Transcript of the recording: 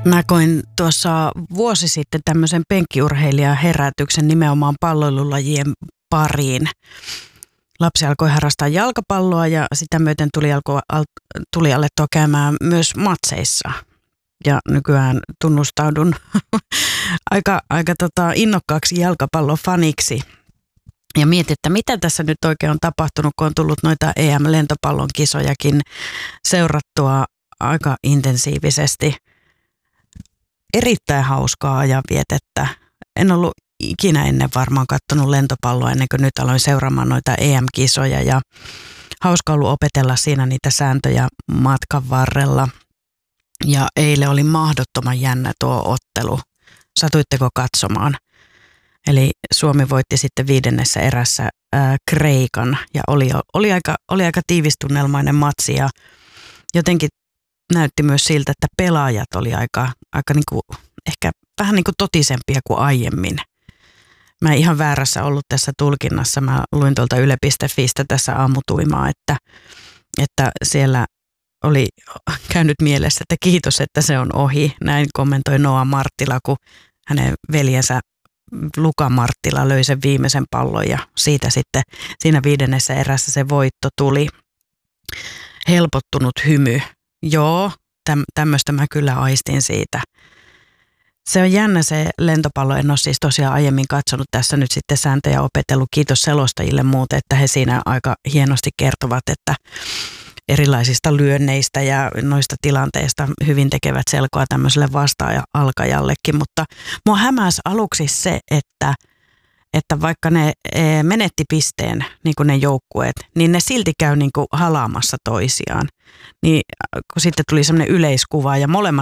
Mä koin tuossa vuosi sitten tämmöisen penkkiurheilijan herätyksen nimenomaan palloilulajien pariin. Lapsi alkoi harrastaa jalkapalloa ja sitä myöten tuli alettua käymään myös matseissa. Ja nykyään tunnustaudun aika innokkaaksi jalkapallofaniksi. Ja mietin, että mitä tässä nyt oikein on tapahtunut, kun on tullut noita EM-lentopallon kisojakin seurattua aika intensiivisesti. Erittäin hauskaa ajanvietettä. En ollut ikinä ennen varmaan katsonut lentopalloa ennen kuin nyt aloin seuraamaan noita EM-kisoja ja hauska ollut opetella siinä niitä sääntöjä matkan varrella. Ja eilen oli mahdottoman jännä tuo ottelu. Satuitteko katsomaan? Eli Suomi voitti sitten 5. erässä Kreikan ja oli aika tiivistunnelmainen matsi ja jotenkin näytti myös siltä, että pelaajat oli aika niinku, ehkä vähän niin kuin totisempia kuin aiemmin. Mä en ihan väärässä ollut tässä tulkinnassa. Mä luin tuolta yle.fiistä tässä aamutuimaa, että siellä oli käynyt mielessä, että kiitos, että se on ohi. Näin kommentoi Noa Marttila, kun hänen veljensä Luka Marttila löi sen viimeisen pallon ja siitä sitten siinä 5. erässä se voitto tuli. Helpottunut hymy. Joo, tämmöistä mä kyllä aistin siitä. Se on jännä se lentopallo, en ole siis tosiaan aiemmin katsonut tässä nyt sitten sääntöjä opetellut. Kiitos selostajille muuten, että he siinä aika hienosti kertovat, että erilaisista lyönneistä ja noista tilanteista hyvin tekevät selkoa tämmöiselle vastaaja-alkajallekin. Mutta mua hämäsi aluksi se, että vaikka ne menetti pisteen, niin kuin ne joukkueet, niin ne silti käy niin kuin halaamassa toisiaan. Niin kun sitten tuli semmoinen yleiskuva ja molemmat